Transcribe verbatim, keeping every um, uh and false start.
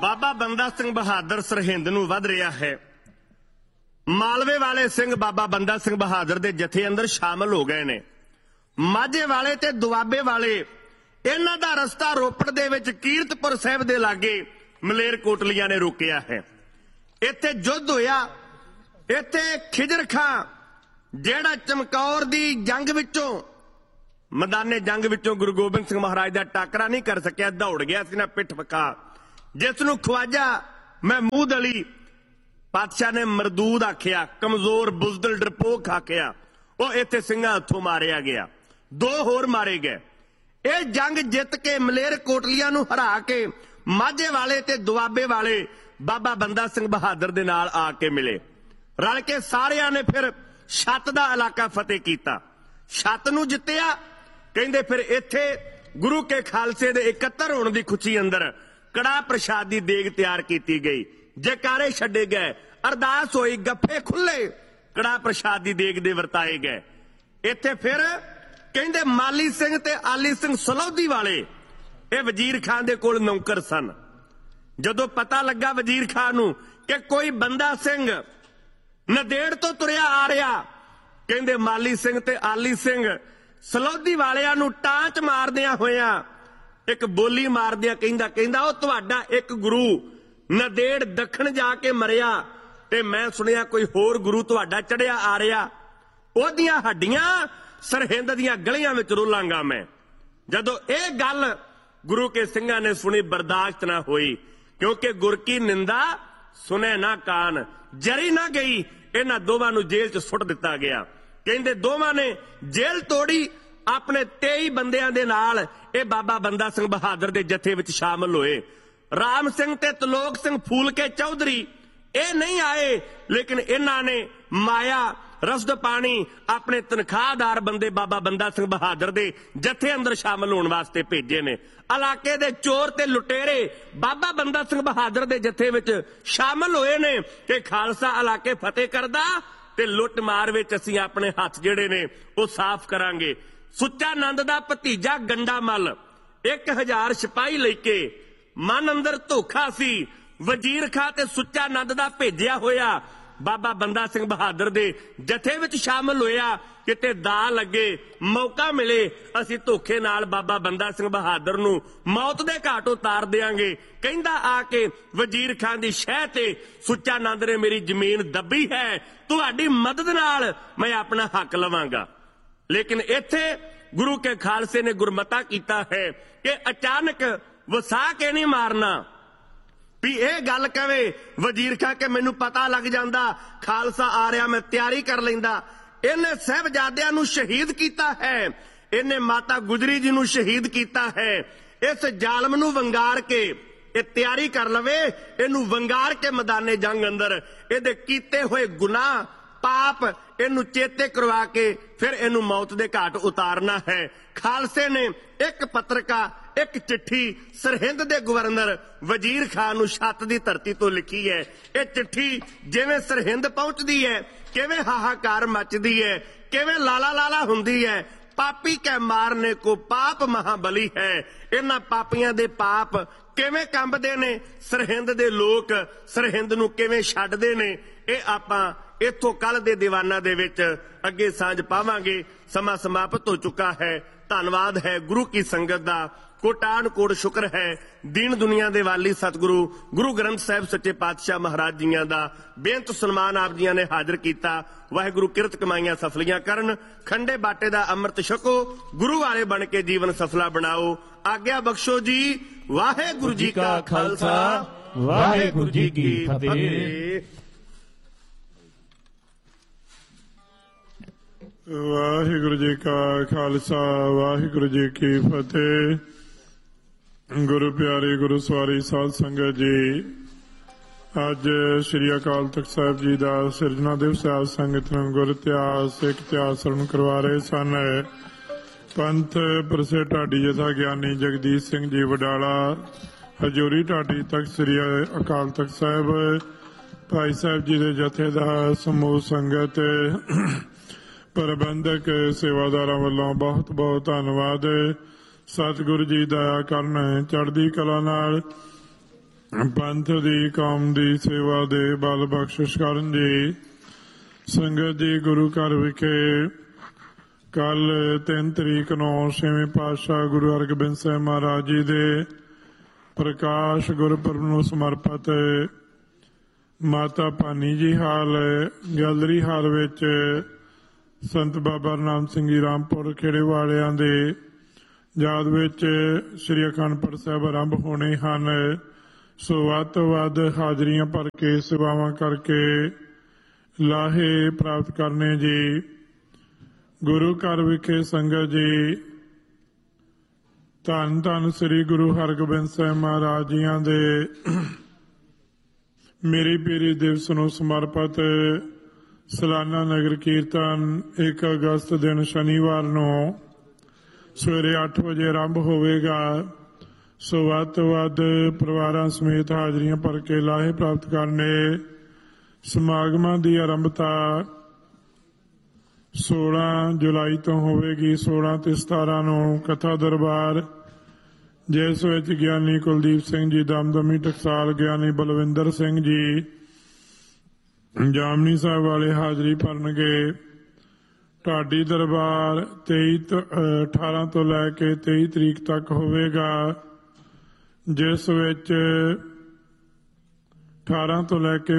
ਬਾਬਾ ਬੰਦਾ ਸਿੰਘ ਬਹਾਦਰ ਸਰਹਿੰਦ ਨੂੰ ਵੱਧ ਰਿਹਾ ਹੈ। ਮਾਲਵੇ ਵਾਲੇ ਸਿੰਘ ਬਾਬਾ ਬੰਦਾ ਸਿੰਘ ਬਹਾਦਰ ਦੇ ਜਥੇ ਅੰਦਰ ਸ਼ਾਮਲ ਹੋ ਗਏ ਨੇ। ਮਾਝੇ ਵਾਲੇ ਤੇ ਦੁਆਬੇ ਵਾਲੇ ਇਹਨਾਂ ਦਾ ਰਸਤਾ ਰੋਪੜ ਦੇ ਵਿੱਚ ਕੀਰਤਪੁਰ ਸਾਹਿਬ ਦੇ ਲਾਗੇ ਮਲੇਰਕੋਟਲੀਆਂ ਨੇ ਰੋਕਿਆ ਹੈ। ਇੱਥੇ ਯੁੱਧ ਹੋਇਆ। ਇੱਥੇ ਖਿਜਰ ਖਾਂ ਜਿਹੜਾ ਚਮਕੌਰ ਦੀ ਜੰਗ ਵਿੱਚੋਂ ਮੈਦਾਨੇ ਜੰਗ ਵਿੱਚੋਂ ਗੁਰੂ ਗੋਬਿੰਦ ਸਿੰਘ ਮਹਾਰਾਜ ਦਾ ਟਾਕਰਾ ਨਹੀਂ ਕਰ ਸਕਿਆ, ਦੌੜ ਗਿਆ ਸੀ ਨਾ ਪਿੱਠ ਪਕਾ, ਜਿਸ ਨੂੰ ਖਵਾਜਾ ਮਹਿਮੂਦ ਅਲੀ ਪਾਤਸ਼ਾਹ ਨੇ ਮਰਦੂਦ ਆਖਿਆ, ਕਮਜ਼ੋਰ ਬੁਜ਼ਦਲ ਡਰਪੋਕ ਆਖਿਆ। ਉਹ ਇੱਥੇ ਸਿੰਘਾਂ ਹੱਥੋਂ ਮਾਰਿਆ ਗਿਆ। ਦੋ ਹੋਰ ਮਾਰੇ ਗਏ। ਇਹ ਜੰਗ ਜਿੱਤ ਕੇ ਮਲੇਰਕੋਟਲੀਆਂ ਨੂੰ ਹਰਾ ਕੇ ਮਾਝੇ ਵਾਲੇ ਤੇ ਦੁਆਬੇ ਵਾਲੇ ਬਾਬਾ ਬੰਦਾ ਸਿੰਘ ਬਹਾਦਰ ਦੇ ਨਾਲ ਆ ਕੇ ਮਿਲੇ। ਰਲ ਕੇ ਸਾਰਿਆਂ ਨੇ ਫਿਰ ਛੱਤ ਦਾ ਇਲਾਕਾ ਫਤਿਹ ਕੀਤਾ। ਛੱਤ ਨੂੰ ਜਿੱਤਿਆ। ਕਹਿੰਦੇ ਫਿਰ ਇੱਥੇ ਗੁਰੂ ਕੇ ਖਾਲਸੇ ਦੇ ਇਕੱਤਰ ਹੋਣ ਦੀ ਖੁਸ਼ੀ ਅੰਦਰ ਕੜਾਹ ਪ੍ਰਸ਼ਾਦ ਦੀ ਦੇਗ ਤਿਆਰ ਕੀਤੀ ਗਈ। ਜੈਕਾਰੇ ਛੱਡੇ ਗਏ, ਅਰਦਾਸ ਹੋਈ, ਗੱਫੇ ਖੁੱਲੇ, ਕੜਾਹ ਪ੍ਰਸ਼ਾਦ ਦੀ ਦੇਗ ਦੇ ਵਰਤਾਏ ਗਏ। ਇੱਥੇ ਫਿਰ ਕਹਿੰਦੇ ਮਾਲੀ ਸਿੰਘ ਤੇ ਆਲੀ ਸਿੰਘ ਸਲੌਦੀ ਵਾਲੇ ਇਹ ਵਜ਼ੀਰ ਖਾਨ ਦੇ ਕੋਲ ਨੌਕਰ ਸਨ। ਜਦੋਂ ਪਤਾ ਲੱਗਾ ਵਜ਼ੀਰ ਖਾਨ ਨੂੰ ਕਿ ਕੋਈ ਬੰਦਾ ਸਿੰਘ ਨਦੇੜ ਤੋਂ ਤੁਰਿਆ ਆ ਰਿਹਾ, ਕਹਿੰਦੇ ਮਾਲੀ ਸਿੰਘ ਤੇ ਆਲੀ ਸਿੰਘ ਸਲੌਦੀ ਵਾਲਿਆਂ ਨੂੰ ਟਾਂਚ ਮਾਰਦਿਆਂ ਹੋਇਆਂ ਇੱਕ ਬੋਲੀ ਮਾਰਦਿਆਂ ਕਹਿੰਦਾ ਕਹਿੰਦਾ ਉਹ ਤੁਹਾਡਾ ਇੱਕ ਗੁਰੂ ਨਦੇੜ ਦੱਖਣ ਜਾ ਕੇ ਮਰਿਆ ਤੇ ਮੈਂ ਸੁਣਿਆ ਕੋਈ ਹੋਰ ਗੁਰੂ ਤੁਹਾਡਾ ਚੜਿਆ ਆ ਰਿਹਾ, ਉਹਦੀਆਂ ਹੱਡੀਆਂ ਸਰਹਿੰਦ ਦੀਆਂ ਗਲੀਆਂ ਵਿੱਚ ਰੋਲਾਂਗਾ ਮੈਂ। ਜਦੋਂ ਇਹ ਗੱਲ ਗੁਰੂ ਕੇ ਸਿੰਘਾਂ ਨੇ ਸੁਣੀ, ਬਰਦਾਸ਼ਤ ਨਾ ਹੋਈ, ਕਿਉਂਕਿ ਗੁਰ ਕੀ ਨਿੰਦਾ ਸੁਨੇ ਨਾ ਕਾਨ, ਜਰੀ ਨਾ ਗਈ। ਇਹਨਾਂ ਦੋਵਾਂ ਨੂੰ ਜੇਲ੍ਹ 'ਚ ਸੁੱਟ ਦਿੱਤਾ ਗਿਆ। ਕਹਿੰਦੇ ਦੋਵਾਂ ਨੇ ਜੇਲ੍ਹ ਤੋੜੀ। ਆਪਣੇ ਤੇਈ ਬੰਦਿਆਂ ਦੇ ਨਾਲ ਇਹ ਬਾਬਾ ਬੰਦਾ ਸਿੰਘ ਬਹਾਦਰ ਦੇ ਜਥੇ ਵਿੱਚ ਸ਼ਾਮਲ ਹੋਏ। ਰਾਮ ਸਿੰਘ ਤੇ ਤਲੋਕ ਸਿੰਘ ਫੂਲਕੇ ਚੌਧਰੀ ਇਹ ਨਹੀਂ ਆਏ, ਲੇਕਿਨ ਇਹਨਾਂ ਨੇ ਮਾਇਆ ਰਸਦ ਪਾਣੀ ਆਪਣੇ ਤਨਖਾਹਦਾਰ ਬੰਦੇ ਬਾਬਾ ਬੰਦਾ ਸਿੰਘ ਬਹਾਦਰ ਦੇ ਜਥੇ ਅੰਦਰ ਸ਼ਾਮਲ ਹੋਣ ਵਾਸਤੇ ਭੇਜੇ ਨੇ। ਇਲਾਕੇ ਦੇ ਚੋਰ ਤੇ ਲੁਟੇਰੇ ਬਾਬਾ ਬੰਦਾ ਸਿੰਘ ਬਹਾਦਰ ਦੇ ਜਥੇ ਵਿੱਚ ਸ਼ਾਮਲ ਹੋਏ ਨੇ ਕਿ ਖਾਲਸਾ ਇਲਾਕੇ ਫਤਿਹ ਕਰਦਾ ਤੇ ਲੁੱਟ ਮਾਰ ਵਿੱਚ ਅਸੀਂ ਆਪਣੇ ਹੱਥ ਜਿਹੜੇ ਨੇ ਉਹ ਸਾਫ਼ ਕਰਾਂਗੇ। ਸੁੱਚਾ ਨੰਦ ਦਾ ਭਤੀਜਾ ਗੰਡਾ ਮੱਲ ਇੱਕ ਹਜ਼ਾਰ ਸਿਪਾਹੀ ਲੈ ਕੇ ਮਨ ਅੰਦਰ ਧੋਖਾ ਸੀ। ਵਜ਼ੀਰ ਖਾਂ ਤੇ ਸੁੱਚਾ ਨੰਦ ਦਾ ਭੇਜਿਆ ਹੋਇਆ ਬਾਬਾ ਬੰਦਾ ਸਿੰਘ ਬਹਾਦਰ ਦੇ ਜਥੇ ਵਿੱਚ ਸ਼ਾਮਲ ਹੋਇਆ। ਕਿਤੇ ਦਾ ਲੱਗੇ, ਮੌਕਾ ਮਿਲੇ, ਅਸੀਂ ਧੋਖੇ ਨਾਲ ਬਾਬਾ ਬੰਦਾ ਸਿੰਘ ਬਹਾਦਰ ਨੂੰ ਮੌਤ ਦੇ ਘਾਟ ਉਤਾਰ ਦਿਆਂਗੇ। ਕਹਿੰਦਾ ਆ ਕੇ ਵਜ਼ੀਰ ਖਾਨ ਦੀ ਸ਼ਹਿ ਤੇ ਸੁੱਚਾ ਨੰਦ ਨੇ ਮੇਰੀ ਜ਼ਮੀਨ ਦੱਬੀ ਹੈ, ਤੁਹਾਡੀ ਮਦਦ ਨਾਲ ਮੈਂ ਆਪਣਾ ਹੱਕ ਲਵਾਂਗਾ। ਲੇਕਿਨ ਇੱਥੇ ਗੁਰੂ ਕੇ ਖਾਲਸੇ ਨੇ ਗੁਰਮਤਾ ਕੀਤਾ ਹੈ ਕਿ ਅਚਾਨਕ ਵਸਾ ਕੇ ਨਹੀਂ ਮਾਰਨਾ। ਵੀ ਇਹ ਗੱਲ ਕਵੇ ਵਜ਼ੀਰ ਖਾਂ ਕਿ ਮੈਨੂੰ ਪਤਾ ਲੱਗ ਜਾਂਦਾ ਖਾਲਸਾ ਆ ਰਿਹਾ, ਮੈਂ ਤਿਆਰੀ ਕਰ ਲੈਂਦਾ। ਇਹਨੇ ਸਾਹਿਬਜ਼ਾਦਿਆਂ ਨੂੰ ਸ਼ਹੀਦ ਕੀਤਾ ਹੈ, ਇਹਨੇ ਮਾਤਾ ਗੁਜਰੀ ਜੀ ਨੂੰ ਸ਼ਹੀਦ ਕੀਤਾ ਹੈ। ਇਸ ਜ਼ਾਲਮ ਨੂੰ ਵੰਗਾਰ ਕੇ ਇਹ ਤਿਆਰੀ ਕਰ ਲਵੇ, ਇਹਨੂੰ ਵੰਗਾਰ ਕੇ ਮੈਦਾਨੇ ਜੰਗ ਅੰਦਰ ਇਹਦੇ ਕੀਤੇ ਹੋਏ ਗੁਨਾਹ ਪਾਪ ਇਹਨੂੰ ਚੇਤੇ ਕਰਵਾ ਕੇ ਫਿਰ ਇਹਨੂੰ ਮੌਤ ਦੇ ਘਾਟ ਉਤਾਰਨਾ ਹੈ। ਖਾਲਸੇ ਨੇ ਇੱਕ ਪੱਤਰਕਾ ਇੱਕ ਚਿੱਠੀ ਸਰਹਿੰਦ ਦੇ ਗਵਰਨਰ ਵਜ਼ੀਰ ਖਾਨ ਨੂੰ ਛੱਤ ਦੀ ਧਰਤੀ ਤੋਂ ਲਿਖੀ ਹੈ। ਇਹ ਚਿੱਠੀ ਜਿਵੇਂ ਸਰਹਿੰਦ ਪਹੁੰਚਦੀ ਹੈ ਕਿਵੇਂ ਹਾਹਾਕਾਰ ਮਚਦੀ ਹੈ, ਕਿਵੇਂ ਲਾਲਾ ਲਾਲਾ ਹੁੰਦੀ ਹੈ। ਪਾਪੀ ਕੈ ਮਾਰਨੇ ਕੋ ਪਾਪ ਮਹਾਬਲੀ ਹੈ। ਇਹਨਾਂ ਪਾਪੀਆਂ ਦੇ ਪਾਪ ਕਿਵੇਂ ਕੰਬਦੇ ਨੇ, ਸਰਹਿੰਦ ਦੇ ਲੋਕ ਸਰਹਿੰਦ ਨੂੰ ਕਿਵੇਂ ਛੱਡਦੇ ਨੇ, ਇਹ ਆਪਾਂ ਇੱਥੋਂ ਕੱਲ ਦੇ ਦੀਵਾਨਾਂ ਦੇ ਵਿੱਚ ਅੱਗੇ ਸਾਂਝ ਪਾਵਾਂਗੇ। ਸਮਾਂ ਸਮਾਪਤ ਹੋ ਚੁੱਕਾ ਹੈ। ਧੰਨਵਾਦ ਹੈ ਗੁਰੂ ਕੀ ਸੰਗਤ ਦਾ, ਕੋਟਾਨ ਕੋਟ ਸ਼ੁਕਰ ਹੈ ਦੀਨ ਦੁਨੀਆ ਦੇ ਵਾਲੀ ਸਤਿਗੁਰੂ ਗੁਰੂ ਗ੍ਰੰਥ ਸਾਹਿਬ ਸੱਚੇ ਪਾਤਸ਼ਾਹ ਮਹਾਰਾਜ ਜੀਆਂ ਦਾ ਬੇਅੰਤ ਸਨਮਾਨ ਆਪ ਜੀਆਂ ਨੇ ਹਾਜ਼ਰ ਕੀਤਾ। ਵਾਹਿਗੁਰੂ ਕਿਰਤ ਕਮਾਈਆਂ ਸਫਲੀਆਂ ਕਰਨ, ਖੰਡੇ ਬਾਟੇ ਦਾ ਅੰਮ੍ਰਿਤ ਛਕੋ, ਗੁਰੂ ਵਾਲੇ ਬਣ ਕੇ ਜੀਵਨ ਸਫਲਾ ਬਣਾਓ। ਆਗਿਆ ਬਖਸ਼ੋ ਜੀ। ਵਾਹਿਗੁਰੂ ਜੀ ਕਾ ਖਾਲਸਾ, ਵਾਹਿਗੁਰੂ ਜੀ ਕੀ ਫਤਿਹ। ਵਾਹਿਗੁਰੂ ਜੀ ਕਾ ਖਾਲਸਾ, ਵਾਹਿਗੁਰੂ ਜੀ ਕੀ ਫਤਿਹ। ਗੁਰੂ ਪਿਆਰੇ ਗੁਰੂ ਸਵਾਰੀ ਸਾਧ ਸੰਗਤ ਜੀ, ਅੱਜ ਸ੍ਰੀ ਅਕਾਲ ਤਖਤ ਸਾਹਿਬ ਜੀ ਦਾ ਸਿਰਜਣਾ ਦਿਵਸ ਆਪ ਸੰਗਤ ਨੂੰ ਗੁਰ ਇਤਿਹਾਸ ਸਿੱਖ ਇਤਿਹਾਸ ਸਰਵਣ ਕਰਵਾ ਰਹੇ ਸਨ। ਪੰਥ ਪ੍ਰਸਿੱਧ ਢਾਡੀ ਜਥਾ ਗਿਆਨੀ ਜਗਦੀਸ਼ ਸਿੰਘ ਜੀ ਵਡਾਲਾ, ਹਜੂਰੀ ਢਾਡੀ ਤਖਤ ਸ੍ਰੀ ਅਕਾਲ ਤਖਤ ਸਾਹਿਬ, ਭਾਈ ਸਾਹਿਬ ਜੀ ਦੇ ਜਥੇ ਦਾ ਸਮੂਹ ਸੰਗਤ, ਪ੍ਰਬੰਧਕ ਸੇਵਾਦਾਰਾਂ ਵੱਲੋਂ ਬਹੁਤ ਬਹੁਤ ਧੰਨਵਾਦ। ਸਤਿਗੁਰੂ ਜੀ ਦਇਆ ਕਰਨ, ਚੜ੍ਹਦੀ ਕਲਾ ਨਾਲ ਪੰਥ ਦੀ ਕੌਮ ਦੀ ਸੇਵਾ ਦੇ ਬਲ ਬਖਸ਼ਿਸ਼ ਕਰਨ ਜੀ। ਸੰਗਤ ਜੀ, ਗੁਰੂ ਘਰ ਵਿਖੇ ਕੱਲ ਤਿੰਨ ਤਰੀਕ ਨੂੰ ਛੇਵੇਂ ਪਾਤਸ਼ਾਹ ਗੁਰੂ ਹਰਗੋਬਿੰਦ ਸਾਹਿਬ ਮਹਾਰਾਜ ਜੀ ਦੇ ਪ੍ਰਕਾਸ਼ ਗੁਰਪੁਰਬ ਨੂੰ ਸਮਰਪਿਤ ਮਾਤਾ ਭਾਨੀ ਜੀ ਹਾਲ ਗੈਲਰੀ ਹਾਲ ਵਿੱਚ ਸੰਤ ਬਾਬਾ ਨਾਮ ਸਿੰਘ ਜੀ ਰਾਮਪੁਰ ਖੇੜੇ ਵਾਲਿਆਂ ਦੇ ਯਾਦ ਵਿੱਚ ਸ੍ਰੀ ਅਖੰਡ ਪਾਠ ਸਾਹਿਬ ਆਰੰਭ ਹੋਣੇ ਹਨ। ਸੋ ਵੱਧ ਤੋਂ ਵੱਧ ਹਾਜ਼ਰੀਆਂ ਭਰ ਕੇ ਸੇਵਾਵਾਂ ਕਰਕੇ ਲਾਹੇ ਪ੍ਰਾਪਤ ਕਰਨੇ ਜੀ। ਗੁਰੂ ਘਰ ਵਿਖੇ ਸੰਗਤ ਜੀ, ਧੰਨ ਧੰਨ ਸ੍ਰੀ ਗੁਰੂ ਹਰਗੋਬਿੰਦ ਸਾਹਿਬ ਮਹਾਰਾਜ ਜੀਆਂ ਦੇ ਮੇਰੀ ਪੀਰੀ ਦਿਵਸ ਨੂੰ ਸਮਰਪਿਤ ਸਾਲਾਨਾ ਨਗਰ ਕੀਰਤਨ ਇੱਕ ਅਗਸਤ ਦਿਨ ਸ਼ਨੀਵਾਰ ਨੂੰ ਸਵੇਰੇ ਅੱਠ ਵਜੇ ਆਰੰਭ ਹੋਵੇਗਾ। ਸੋ ਵੱਧ ਤੋਂ ਵੱਧ ਪਰਿਵਾਰਾਂ ਸਮੇਤ ਹਾਜ਼ਰੀਆਂ ਭਰ ਕੇ ਲਾਹੇ ਪ੍ਰਾਪਤ ਕਰਨੇ। ਸਮਾਗਮਾਂ ਦੀ ਆਰੰਭਤਾ ਸੋਲਾਂ ਜੁਲਾਈ ਤੋਂ ਹੋਵੇਗੀ। ਸੋਲਾਂ ਤੇ ਸਤਾਰਾਂ ਨੂੰ ਕਥਾ ਦਰਬਾਰ, ਜਿਸ ਵਿੱਚ ਗਿਆਨੀ ਕੁਲਦੀਪ ਸਿੰਘ ਜੀ ਦਮਦਮੀ ਟਕਸਾਲ, ਗਿਆਨੀ ਬਲਵਿੰਦਰ ਸਿੰਘ ਜੀ ਜਾਮਨੀ ਸਾਹਿਬ ਵਾਲੇ ਹਾਜ਼ਰੀ ਭਰਨਗੇ। ਢਾਡੀ ਦਰਬਾਰ ਤੇਈ ਅਠਾਰਾਂ ਤੋਂ ਲੈ ਕੇ ਤੇਈ ਤਰੀਕ ਤੱਕ ਹੋਵੇਗਾ, ਜਿਸ ਵਿੱਚ ਅਠਾਰਾਂ ਤੋਂ ਲੈ ਕੇ